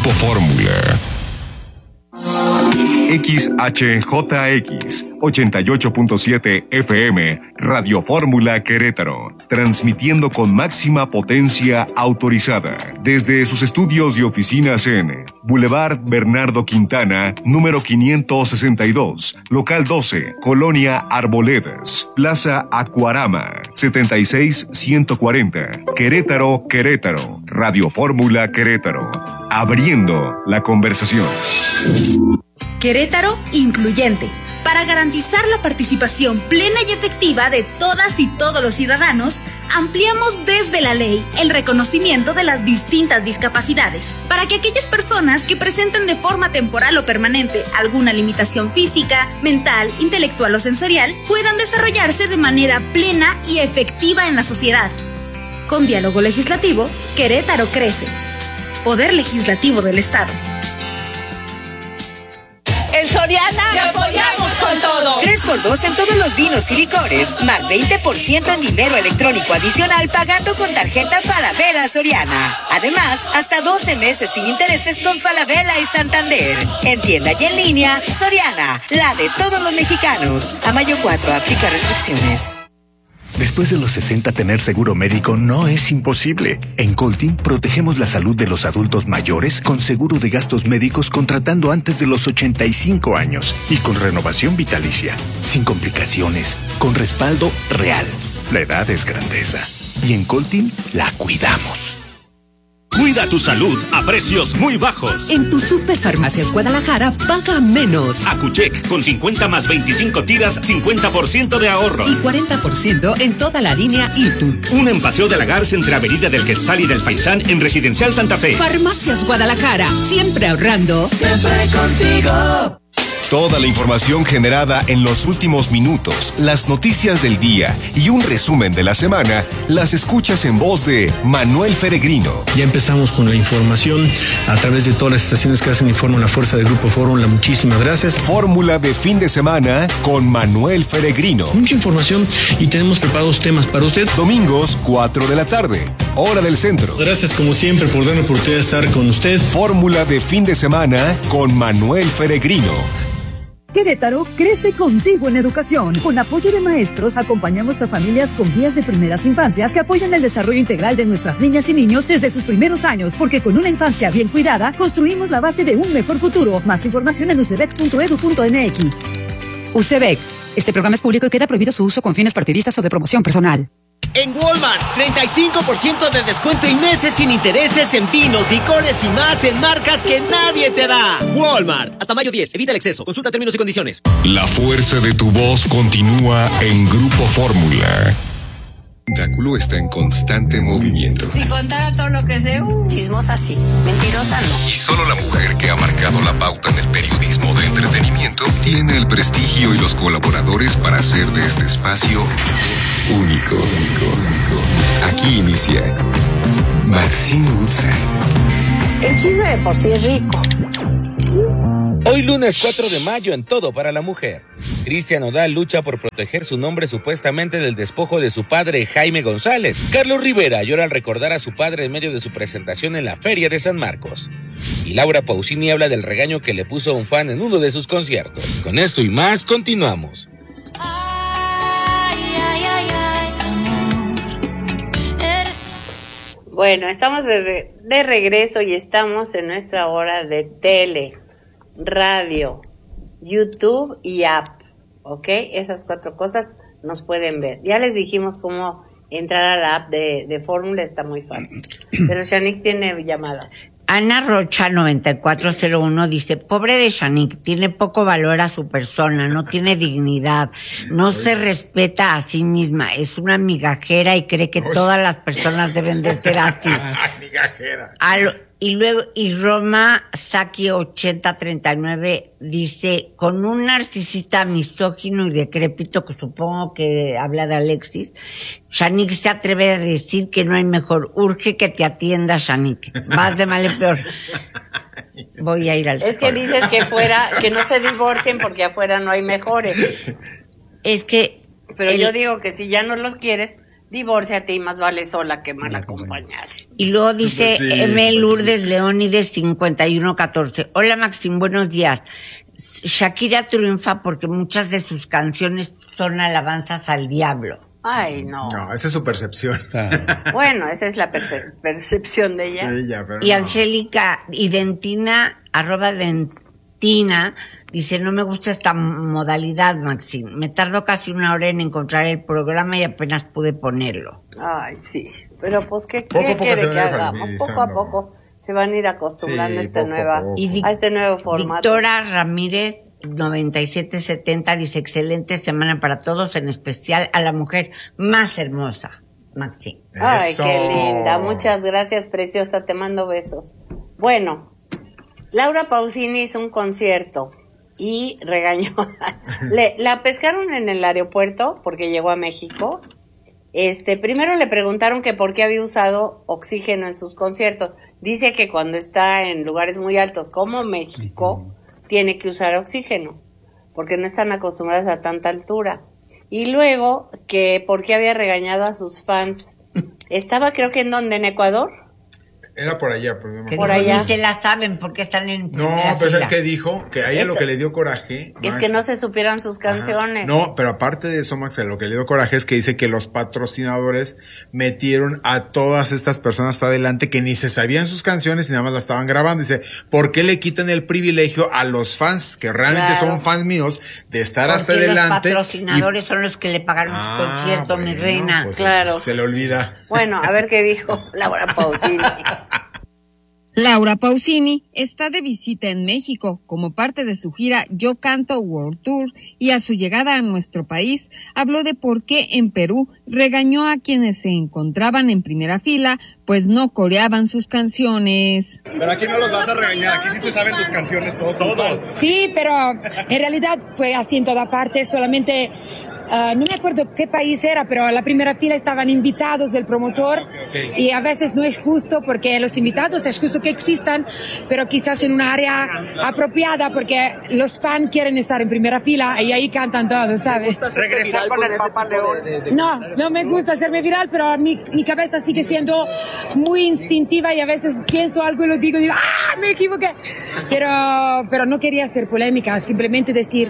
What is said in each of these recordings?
Grupo Fórmula. XHJX 88.7 FM, Radio Fórmula Querétaro, transmitiendo con máxima potencia autorizada desde sus estudios y oficinas en Boulevard Bernardo Quintana, número 562, local 12, Colonia Arboledas, Plaza Acuarama, 76140, Querétaro, Querétaro, Radio Fórmula Querétaro, abriendo la conversación. Querétaro incluyente. Para garantizar la participación plena y efectiva de todas y todos los ciudadanos, ampliamos desde la ley el reconocimiento de las distintas discapacidades, para que aquellas personas que presenten de forma temporal o permanente alguna limitación física, mental, intelectual o sensorial, puedan desarrollarse de manera plena y efectiva en la sociedad. Con diálogo legislativo, Querétaro crece. Poder Legislativo del Estado. En Soriana ¡te apoyamos con todo! 3x2 en todos los vinos y licores, más 20% en dinero electrónico adicional pagando con tarjeta Falabella Soriana. Además, hasta 12 meses sin intereses con Falabella y Santander. En tienda y en línea, Soriana, la de todos los mexicanos. A mayo 4, aplica restricciones. Después de los 60, tener seguro médico no es imposible. En Coltin protegemos la salud de los adultos mayores con seguro de gastos médicos contratando antes de los 85 años y con renovación vitalicia, sin complicaciones, con respaldo real. La edad es grandeza y en Coltin la cuidamos. Cuida tu salud a precios muy bajos. En tu Superfarmacias Guadalajara, paga menos. Acuchec, con 50 más 25 tiras, 50% de ahorro. Y 40% en toda la línea Itux. Una en Paseo de la Garza entre Avenida del Quetzal y del Faisán en Residencial Santa Fe. Farmacias Guadalajara, siempre ahorrando. Siempre contigo. Toda la información generada en los últimos minutos, las noticias del día y un resumen de la semana, las escuchas en voz de Manuel Feregrino. Ya empezamos con la información a través de todas las estaciones que hacen informe la fuerza del Grupo Fórmula. Muchísimas gracias. Fórmula de fin de semana con Manuel Feregrino. Mucha información y tenemos preparados temas para usted. Domingos, 4 de la tarde, hora del centro. Gracias como siempre por darme la oportunidad de estar con usted. Fórmula de fin de semana con Manuel Feregrino. Querétaro crece contigo en educación. Con apoyo de maestros, acompañamos a familias con guías de primeras infancias que apoyan el desarrollo integral de nuestras niñas y niños desde sus primeros años, porque con una infancia bien cuidada, construimos la base de un mejor futuro. Más información en ucbec.edu.mx. UCEBEC. Este programa es público y queda prohibido su uso con fines partidistas o de promoción personal. En Walmart, 35% de descuento y meses sin intereses en vinos, licores y más en marcas que nadie te da. Walmart, hasta mayo 10, evita el exceso, consulta términos y condiciones. La fuerza de tu voz continúa en Grupo Fórmula. Dáculo está en constante movimiento. Si contara todo lo que sé, chismosa sí, mentirosa no. Y solo la mujer que ha marcado la pauta en el periodismo de entretenimiento tiene el prestigio y los colaboradores para hacer de este espacio único. Aquí inicia Maxine Woodside. El chisme de por sí es rico. Hoy lunes 4 de mayo en Todo para la Mujer. Cristian Nodal lucha por proteger su nombre supuestamente del despojo de su padre Jaime González. Carlos Rivera llora al recordar a su padre en medio de su presentación en la Feria de San Marcos. Y Laura Pausini habla del regaño que le puso a un fan en uno de sus conciertos. Con esto y más continuamos. Bueno, estamos de regreso y estamos en nuestra hora de tele, radio, YouTube y app, ¿ok? Esas 4 cosas nos pueden ver. Ya les dijimos cómo entrar a la app de Fórmula, está muy fácil. Pero Shanique tiene llamadas. Ana Rocha 9401 dice, pobre de Shanique, tiene poco valor a su persona, no tiene dignidad, no se respeta a sí misma, es una migajera y cree que todas las personas deben de ser así. Migajera. Y Roma Saki 8039 dice, con un narcisista misógino y decrépito, que supongo que habla de Alexis, Shanique se atreve a decir que no hay mejor. Urge que te atienda, Shanique. Vas de mal en peor. Voy a ir al... Es que dices que no se divorcien porque afuera no hay mejores. Es que... Pero yo digo que si ya no los quieres, Divórciate y más vale sola que mal acompañada. Y luego dice M. Lourdes Leónides 5114. Hola Maxim, buenos días. Shakira triunfa porque muchas de sus canciones son alabanzas al diablo. Ay, no. No, esa es su percepción. Bueno, esa es la percepción de ella. Pero y Angélica Identina, @Dentina, dice, no me gusta esta modalidad, Maxim. Me tardó casi 1 hora en encontrar el programa y apenas pude ponerlo. Ay, sí. Pero pues, ¿qué Poco a poco quiere se que van hagamos? Poco a poco se van a ir acostumbrando Sí, a poco. a este nuevo formato. Victoria Ramírez 9770 dice, excelente semana para todos, en especial a la mujer más hermosa, Maxi. Ay, qué linda. Muchas gracias, preciosa. Te mando besos. Bueno, Laura Pausini hizo un concierto y regañó. La pescaron en el aeropuerto porque llegó a México. Primero le preguntaron que por qué había usado oxígeno en sus conciertos. Dice que cuando está en lugares muy altos como México, tiene que usar oxígeno, porque no están acostumbradas a tanta altura. Y luego, que por qué había regañado a sus fans. Estaba, creo que en Ecuador. Era por allá, pues, no que por no, allá. Ni se la saben porque están en primera No, pero fila. es que dijo que a ella lo que le dio coraje Es que no se supieran sus canciones. No, pero aparte de eso, Max, lo que le dio coraje es que dice que los patrocinadores metieron a todas estas personas hasta adelante que ni se sabían sus canciones y nada más las estaban grabando. Dice, ¿por qué le quitan el privilegio a los fans que realmente son fans míos de estar hasta adelante? Los patrocinadores son los que le pagaron su concierto, mi reina. Pues claro. Se le olvida. Bueno, a ver qué dijo Laura Pausini. Laura Pausini está de visita en México como parte de su gira Yo Canto World Tour y a su llegada a nuestro país habló de por qué en Perú regañó a quienes se encontraban en primera fila pues no coreaban sus canciones. Pero aquí no los vas a regañar, aquí sí se saben tus canciones todos. Sí, pero en realidad fue así en toda parte, solamente... no me acuerdo qué país era, pero a la primera fila estaban invitados del promotor y a veces no es justo porque los invitados es justo que existan, pero quizás en un área apropiada porque los fans quieren estar en primera fila y ahí cantan todos, ¿sabes? ¿Regresar con el Papa León? No me gusta hacerme viral, pero mi cabeza sigue siendo muy instintiva y a veces pienso algo y lo digo, me equivoqué. Pero no quería hacer polémica, simplemente decir...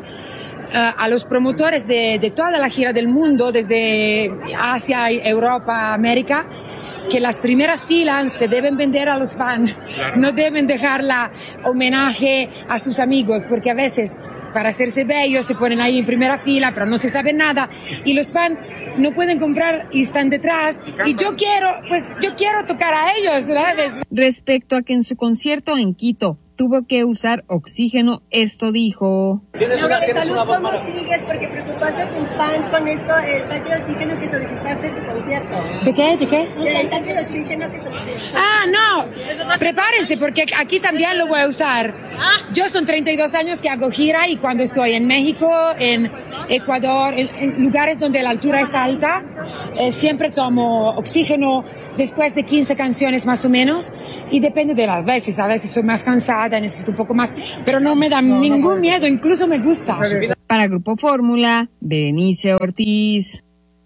a los promotores de toda la gira del mundo, desde Asia, Europa, América, que las primeras filas se deben vender a los fans, claro. No deben dejarla homenaje a sus amigos, porque a veces para hacerse bellos se ponen ahí en primera fila, pero no se sabe nada, y los fans no pueden comprar y están detrás, y yo quiero tocar a ellos, ¿sabes? Respecto a que en su concierto en Quito tuvo que usar oxígeno, esto dijo. ¿Tienes una voz? ¿Cómo sigues? Porque preocupaste a tus fans con esto, el tanque de oxígeno que solicitaste en tu concierto. ¿De qué? El tanque de oxígeno que solicitaste. No, prepárense porque aquí también lo voy a usar. Yo son 32 años que hago gira y cuando estoy en México, en Ecuador, en lugares donde la altura es alta, siempre tomo oxígeno después de 15 canciones más o menos y depende de las veces, a veces soy más cansada, necesito un poco más, pero no me da ningún miedo, incluso me gusta. Para Grupo Fórmula, Berenice Ortiz.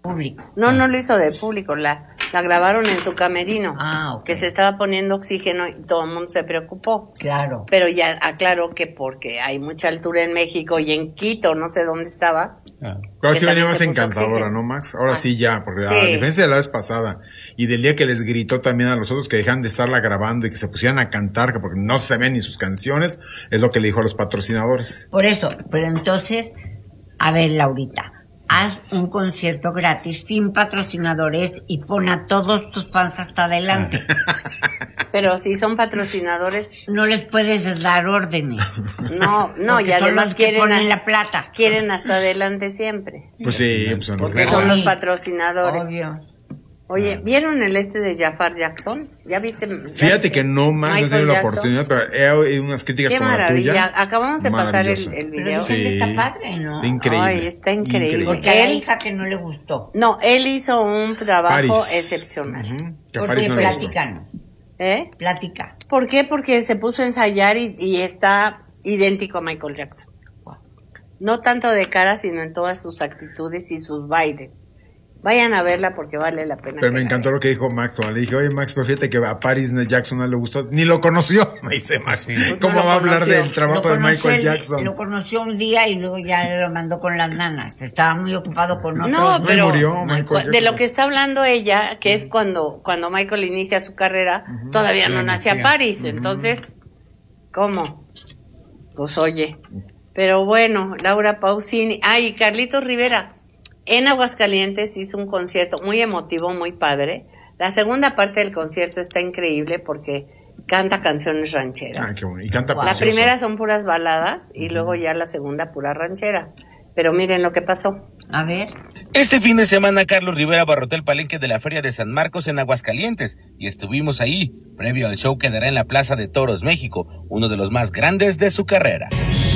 No lo hizo de público, la grabaron en su camerino, que se estaba poniendo oxígeno y todo el mundo se preocupó. Claro. Pero ya aclaró que porque hay mucha altura en México y en Quito, no sé dónde estaba. Pero sí venía más encantadora, ¿no, Max? Ahora sí ya, porque a diferencia de la vez pasada y del día que les gritó también a los otros que dejan de estarla grabando y que se pusieran a cantar porque no se sabían ni sus canciones, es lo que le dijo a los patrocinadores. Por eso, pero entonces, a ver, Laurita, haz un concierto gratis sin patrocinadores y pon a todos tus fans hasta adelante. Pero si son patrocinadores, no les puedes dar órdenes. No, y además ponen la plata. Quieren hasta adelante siempre. Pues sí, pues porque son los patrocinadores. Obvio. Oye, ¿vieron el de Jafar Jackson? ¿Ya viste? Fíjate que no más he tenido la oportunidad, pero he oído unas críticas como la tuya. Qué maravilla. Acabamos de pasar el video. Sí. Está padre, ¿no? Increíble. Ay, está increíble. Porque a la hija que no le gustó. No, él hizo un trabajo excepcional. Porque platícanos. Platica. ¿Por qué? Porque se puso a ensayar y está idéntico a Michael Jackson. No tanto de cara, sino en todas sus actitudes y sus bailes. Vayan a verla porque vale la pena. Pero me encantó lo que dijo Max. Cuando le dije, oye Max, pero fíjate que a Paris Jackson no le gustó, ni lo conoció, me dice Max. Pues ¿cómo va a hablar del trabajo de Michael Jackson? Lo conoció un día y luego ya lo mandó con las nanas. Estaba muy ocupado con otros. No, pero murió Michael de lo que está hablando ella, que es cuando Michael inicia su carrera, todavía no nacía Paris. Entonces, ¿cómo? Pues oye. Pero bueno, Laura Pausini. Y Carlitos Rivera. En Aguascalientes hizo un concierto muy emotivo, muy padre. La segunda parte del concierto está increíble porque canta canciones rancheras. Qué bueno. Y canta La primera son puras baladas y luego ya la segunda pura ranchera. Pero miren lo que pasó. A ver. Este fin de semana Carlos Rivera abarrotó el palenque de la Feria de San Marcos en Aguascalientes y estuvimos ahí. Previo al show que dará en la Plaza de Toros, México, uno de los más grandes de su carrera.